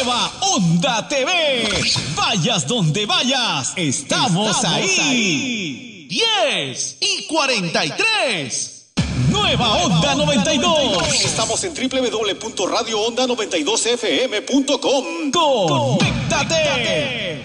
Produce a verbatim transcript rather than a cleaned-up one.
Nueva Onda T V. Vayas donde vayas, estamos, estamos ahí. ahí. diez y cuarenta y tres. Nueva Onda noventa y dos. Estamos en doble u doble u doble u punto radio onda noventa y dos f m punto com. Conéctate.